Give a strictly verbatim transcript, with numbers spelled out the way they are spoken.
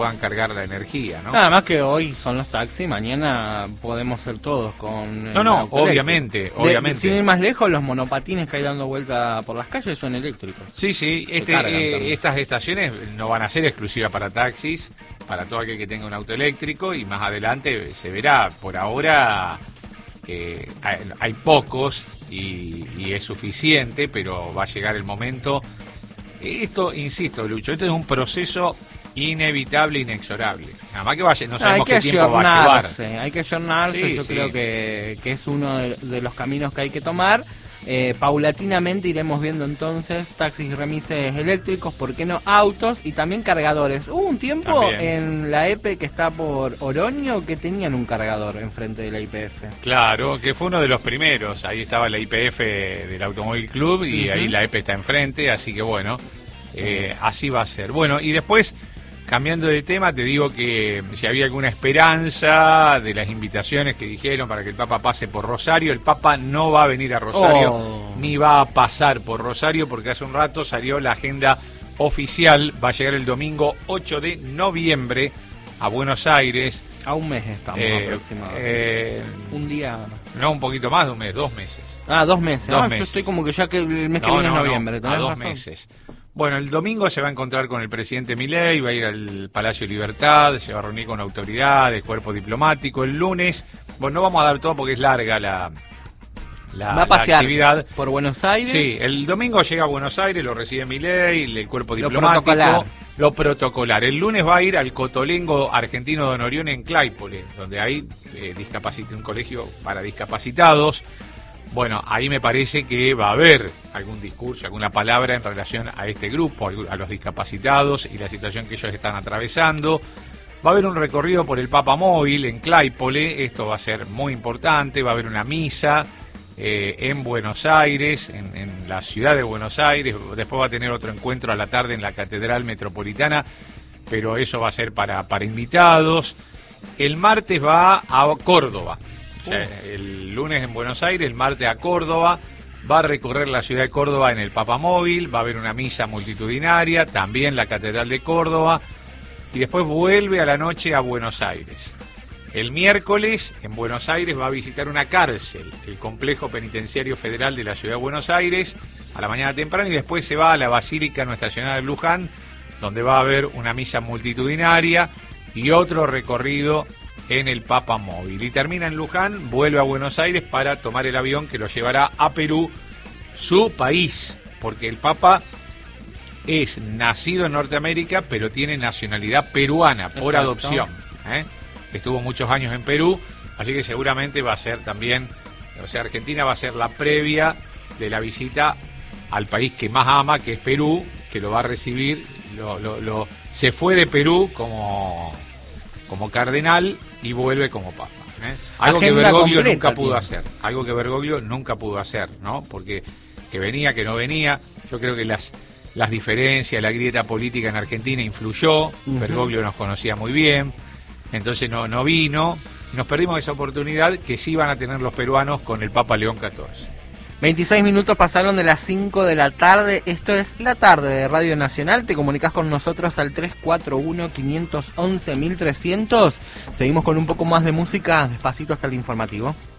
puedan cargar la energía, ¿no? Nada más que hoy son los taxis, mañana podemos ser todos con... No, no, obviamente, obviamente. De, sin ir más lejos, los monopatines que hay dando vuelta por las calles son eléctricos. Sí, sí, este, eh, estas estaciones no van a ser exclusivas para taxis, para todo aquel que tenga un auto eléctrico, y más adelante se verá. Por ahora eh, hay, hay pocos y, y es suficiente, pero va a llegar el momento. Esto, insisto, Lucho, esto es un proceso inevitable, inexorable. Nada más que vaya, no sabemos qué tiempo va a llevar. Hay que ayornarse, sí, yo sí. creo que, que es uno de, de los caminos que hay que tomar. Eh, paulatinamente iremos viendo entonces taxis y remises eléctricos, ¿por qué no autos? Y también cargadores. Hubo un tiempo también en la E P E que está por Oroño que tenían un cargador enfrente de la Y P F. Claro, que fue uno de los primeros. Ahí estaba la Y P F del Automóvil Club y uh-huh. ahí la E P E está enfrente, así que bueno, eh, así va a ser. Bueno, y después, cambiando de tema, te digo que si había alguna esperanza de las invitaciones que dijeron para que el Papa pase por Rosario, el Papa no va a venir a Rosario, oh. ni va a pasar por Rosario, porque hace un rato salió la agenda oficial. Va a llegar el domingo ocho de noviembre a Buenos Aires. A un mes estamos eh, aproximadamente. Eh, un día... No, un poquito más de un mes, dos meses. Ah, dos meses. Dos ah, meses. Yo estoy como que ya que el mes que no, viene no, es noviembre. No, a dos razón? meses. Bueno, el domingo se va a encontrar con el presidente Milei, va a ir al Palacio Libertad, se va a reunir con autoridades, cuerpo diplomático. El lunes, bueno, no vamos a dar todo porque es larga la, la, va a pasear la actividad. Por Buenos Aires. Sí, el domingo llega a Buenos Aires, lo recibe Milei, el cuerpo diplomático. Lo protocolar. Lo protocolar. El lunes va a ir al Cotolengo Argentino Don Orión en Claypole, donde hay eh, discapacit- un colegio para discapacitados. Bueno, ahí me parece que va a haber algún discurso, alguna palabra en relación a este grupo, a los discapacitados y la situación que ellos están atravesando. Va a haber un recorrido por el Papa Móvil en Claypole, esto va a ser muy importante. Va a haber una misa eh, en Buenos Aires, en, en la ciudad de Buenos Aires. Después va a tener otro encuentro a la tarde en la Catedral Metropolitana, pero eso va a ser para, para invitados. El martes va a Córdoba. O sea, el lunes en Buenos Aires, el martes a Córdoba, va a recorrer la ciudad de Córdoba en el Papa Móvil, va a haber una misa multitudinaria, también la Catedral de Córdoba, y después vuelve a la noche a Buenos Aires. El miércoles en Buenos Aires va a visitar una cárcel, el Complejo Penitenciario Federal de la ciudad de Buenos Aires, a la mañana temprano, y después se va a la Basílica Nuestra Señora de Luján, donde va a haber una misa multitudinaria y otro recorrido en el Papa Móvil. Y termina en Luján, vuelve a Buenos Aires para tomar el avión que lo llevará a Perú, su país, porque el Papa es nacido en Norteamérica, pero tiene nacionalidad peruana por Exacto. adopción. ¿eh? Estuvo muchos años en Perú, así que seguramente va a ser también, o sea, Argentina va a ser la previa de la visita al país que más ama, que es Perú, que lo va a recibir. Lo, lo, lo, se fue de Perú como... como cardenal y vuelve como papa. ¿eh? Algo Agenda que Bergoglio completa, nunca pudo tío. hacer. Algo que Bergoglio nunca pudo hacer, ¿no? Porque que venía, que no venía. Yo creo que las las diferencias, la grieta política en Argentina influyó. Uh-huh. Bergoglio nos conocía muy bien. Entonces no, no vino. Nos perdimos esa oportunidad que sí van a tener los peruanos con el Papa León catorce. veintiséis minutos pasaron de las cinco de la tarde. Esto es La Tarde de Radio Nacional. Te comunicas con nosotros al tres cuatro uno, cinco uno uno, mil trescientos. Seguimos con un poco más de música, despacito hasta el informativo.